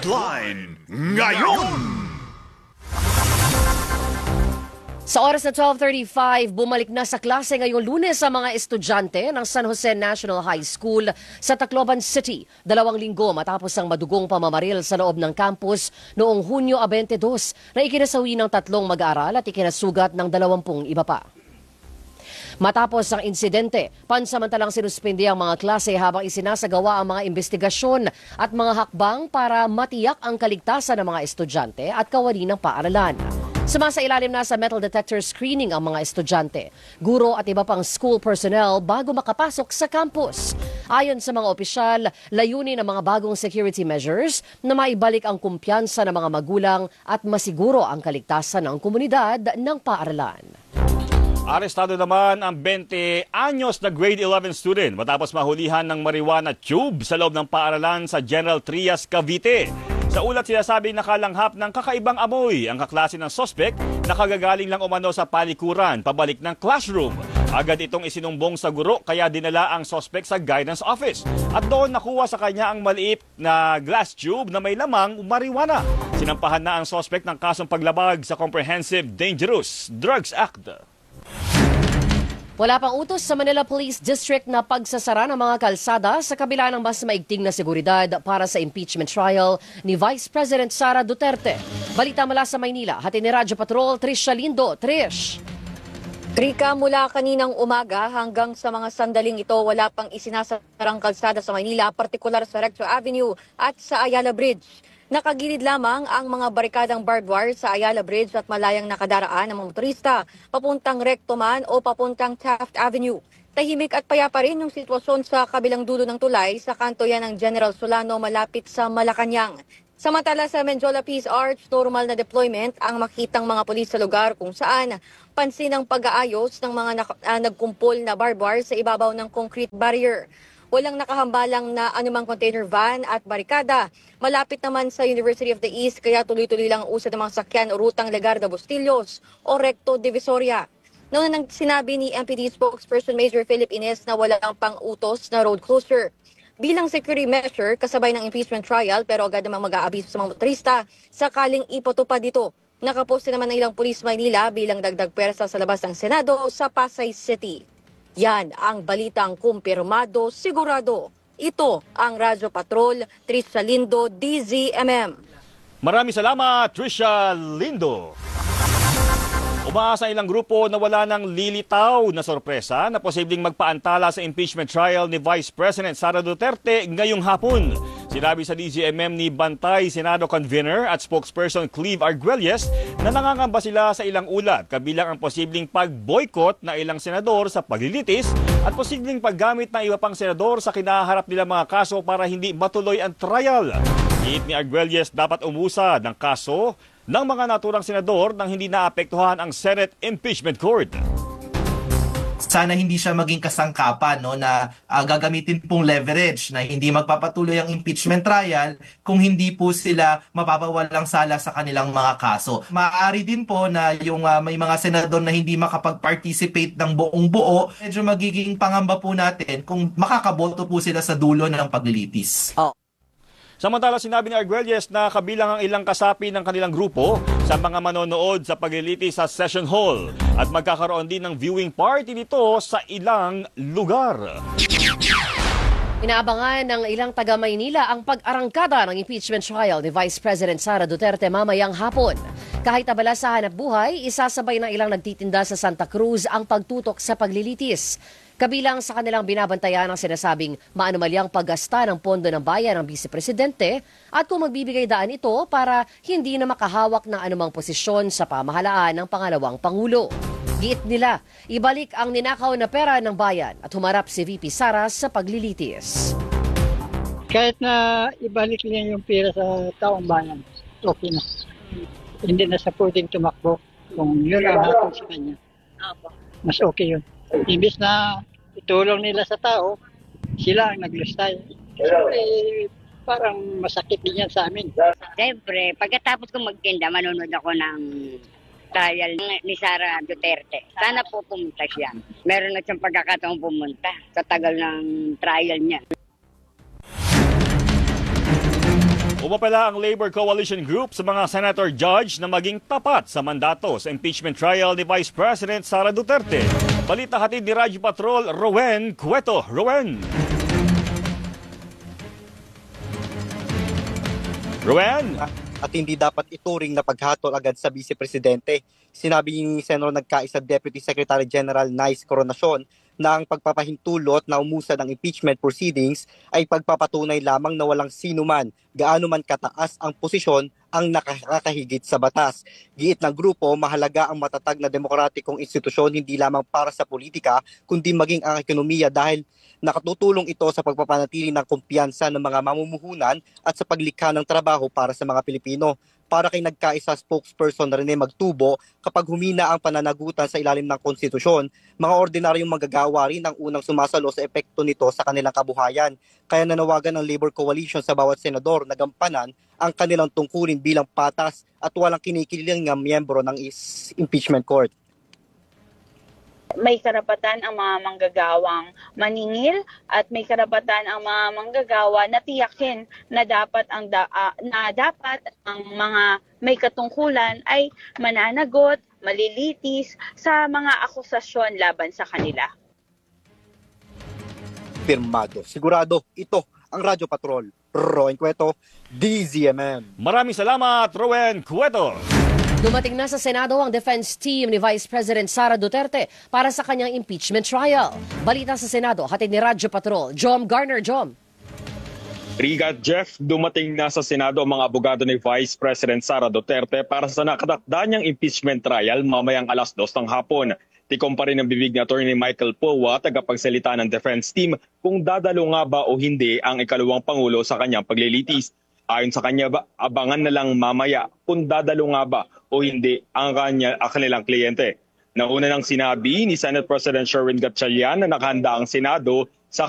Headline ngayon! Sa oras na 12:35, bumalik na sa klase ngayong Lunes ang mga estudyante ng San Jose National High School sa Tacloban City. 2 linggo matapos ang madugong pamamaril sa loob ng campus noong Hunyo 22 na ikinasawi ng 3 mag-aaral at ikinasugat ng 20 iba pa. Matapos ang insidente, pansamantalang sinuspindi ang mga klase habang isinasagawa ang mga investigasyon at mga hakbang para matiyak ang kaligtasan ng mga estudyante at kawani ng paaralan. Sumasailalim na sa metal detector screening ang mga estudyante, guro at iba pang school personnel bago makapasok sa campus. Ayon sa mga opisyal, layunin ng mga bagong security measures na maibalik ang kumpiyansa ng mga magulang at masiguro ang kaligtasan ng komunidad ng paaralan. Arestado naman ang 20 anyos na grade 11 student matapos mahulihan ng marijuana tube sa loob ng paaralan sa General Trias, Cavite. Sa ulat sinasabing nakalanghap ng kakaibang amoy ang kaklase ng sospek na kagagaling lang umano sa palikuran pabalik ng classroom. Agad itong isinumbong sa guro kaya dinala ang sospek sa guidance office. At doon nakuha sa kanya ang maliit na glass tube na may lamang marijuana. Sinampahan na ang sospek ng kasong paglabag sa Comprehensive Dangerous Drugs Act. Wala pang utos sa Manila Police District na pagsasara ng mga kalsada sa kabila ng mas maigting na seguridad para sa impeachment trial ni Vice President Sara Duterte. Balita mula sa Maynila, hatid ni Radyo Patrol, Trisha Lindo. Trish. Rika, mula kaninang umaga hanggang sa mga sandaling ito, wala pang isinasarang kalsada sa Maynila, partikular sa Recto Avenue at sa Ayala Bridge. Nakagilid lamang ang mga barikadang barbed wire sa Ayala Bridge at malayang nakadaraan ng mga motorista papuntang Recto man o papuntang Taft Avenue. Tahimik at payapa rin yung sitwasyon sa kabilang dulo ng tulay sa kanto yan ng General Solano malapit sa Malacanang. Samantala sa Menjola Peace Arch, normal na deployment ang makitang mga pulis sa lugar kung saan pansin ang pag-aayos ng mga nagkumpol na barbed wire sa ibabaw ng concrete barrier. Walang nakahambalang na anumang container van at barikada. Malapit naman sa University of the East kaya tuloy-tuloy lang ang usad ng mga sakyan o rutang Legarda Bustillos o Recto Divisoria. Noon nang sinabi ni MPD spokesperson Major Philip Ines na walang pang-utos na road closure. Bilang security measure kasabay ng impeachment trial pero agad namang mag-aabiso sa mga motorista sakaling ipatupad dito. Nakaposte naman ng ilang pulis Maynila bilang dagdag pwersa sa labas ng Senado sa Pasay City. Yan ang balitang kumpirmado, sigurado. Ito ang Radyo Patrol, Trisha Lindo, DZMM. Maraming salamat, Trisha Lindo. Umaasa ilang grupo na wala ng lilitaw na sorpresa na posibleng magpaantala sa impeachment trial ni Vice President Sara Duterte ngayong hapon. Sinabi sa DZMM ni Bantay Senado Convener at spokesperson Cleve Arguelles na nangangamba sila sa ilang ulat kabilang ang posibleng pag-boycott na ilang senador sa paglilitis at posibleng paggamit ng iba pang senador sa kinaharap nilang mga kaso para hindi matuloy ang trial. Giit ni Arguelles dapat umusad ng kaso ng mga naturang senador nang hindi naapektuhan ang Senate Impeachment Court. Sana hindi siya maging kasangkapan, no, na gagamitin pong leverage na hindi magpapatuloy ang impeachment trial kung hindi po sila mapapawalang sala sa kanilang mga kaso. Maaari din po na yung may mga senador na hindi makapag-participate ng buong buo, medyo magiging pangamba po natin kung makakaboto po sila sa dulo ng paglilitis. Samantala sinabi ni Arguelles na kabilang ang ilang kasapi ng kanilang grupo sa mga manonood sa paglilitis sa Session Hall at magkakaroon din ng viewing party nito sa ilang lugar. Inaabangan ng ilang taga-Maynila ang pag-arangkada ng impeachment trial ni Vice President Sara Duterte mamayang hapon. Kahit abala sa hanap buhay, isasabay ng ilang nagtitinda sa Santa Cruz ang pagtutok sa paglilitis. Kabilang sa kanilang binabantayan ang sinasabing maanumalyang paggasta ng pondo ng bayan ng Vice-Presidente at kung magbibigay daan ito para hindi na makahawak ng anumang posisyon sa pamahalaan ng pangalawang Pangulo. Giit nila, ibalik ang ninakaw na pera ng bayan at humarap si VP Sara sa paglilitis. Kahit na ibalik niya yung pera sa taong bayan, okay na. Hindi na sa pwedeng tumakbo kung yun ang hatong sa kanya. Mas okay yun. Imbis na itulong nila sa tao, sila ang naglustay. Siyempre, parang masakit din yan sa amin. Siyempre, pagkatapos kong magtinda, manonood ako ng trial ni Sara Duterte. Sana po pumunta siya. Meron na siyang pagkakataong pumunta sa tagal ng trial niya. Umapela ang Labor Coalition Group sa mga senator judge na maging tapat sa mandato sa impeachment trial ni Vice President Sara Duterte. Balita hatid ni Radyo Patrol, Rowen Cueto. Rowen! At hindi dapat ituring na paghatol agad sa Vice Presidente. Sinabi ni Senador nagkaisa Deputy Secretary General Nice Coronacion na ang pagpapahintulot na umusad ng impeachment proceedings ay pagpapatunay lamang na walang sino man, gaano man kataas ang posisyon ang nakakahigit sa batas. Giit ng grupo, mahalaga ang matatag na demokratikong institusyon hindi lamang para sa politika, kundi maging ang ekonomiya dahil nakatutulong ito sa pagpapanatili ng kumpiyansa ng mga mamumuhunan at sa paglikha ng trabaho para sa mga Pilipino. Para kay nagkaisa spokesperson Rene Magtubo, kapag humina ang pananagutan sa ilalim ng konstitusyon, mga ordinaryong manggagawa rin ang unang sumasalo sa epekto nito sa kanilang kabuhayan. Kaya nanawagan ng Labor Coalition sa bawat senador na gampanan ang kanilang tungkulin bilang patas at walang kinikiling ng miyembro ng impeachment court. May karapatan ang mga manggagawang maningil at may karapatan ang mga manggagawa na tiyakin na dapat ang mga may katungkulan ay mananagot, malilitis sa mga akusasyon laban sa kanila. Pirmado. Sigurado, ito ang Radyo Patrol. Rowen Cueto, DZMM. Maraming salamat, Rowen Cueto. Dumating na sa Senado ang defense team ni Vice President Sara Duterte para sa kanyang impeachment trial. Balita sa Senado, hatid ni Radyo Patrol, Jom Garner. Jom. Riga Jeff, dumating na sa Senado ang mga abogado ni Vice President Sara Duterte para sa nakatakda niyang impeachment trial mamayang 2:00 ng hapon. Tikom pa rin ang bibig ni Attorney Michael Powa, tagapagsalita ng defense team, kung dadalo nga ba o hindi ang ikalawang Pangulo sa kanyang paglilitis. Ayon sa kanya, abangan na lang mamaya kung dadalo nga ba o hindi ang kanilang kliyente. Nauna nang sinabi ni Senate President Sherwin Gatchalian na nakahanda ang Senado